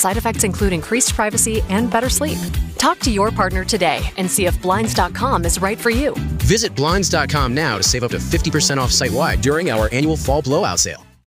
Side effects include increased privacy and better sleep. Talk to your partner today and see if Blinds.com is right for you. Visit Blinds.com now to save up to 50% off site-wide during our annual fall blowout sale.